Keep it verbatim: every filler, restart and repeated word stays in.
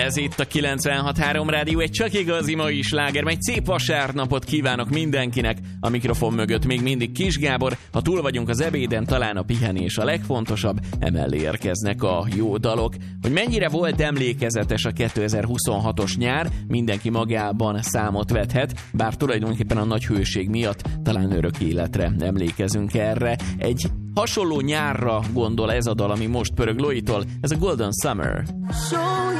Ez itt a kilencvenhat három Rádió, egy csak igazi mai sláger. Egy szép vasárnapot kívánok mindenkinek. A mikrofon mögött még mindig Kis Gábor. Ha túl vagyunk az ebéden, talán a pihenés a legfontosabb. Emellé érkeznek a jó dalok. Hogy mennyire volt emlékezetes a kétezer-huszonhatos nyár, mindenki magában számot vethet, bár tulajdonképpen a nagy hőség miatt talán örök életre emlékezünk erre. Egy hasonló nyárra gondol ez a dal, ami most pörög Lóitól, ez a Golden Summer.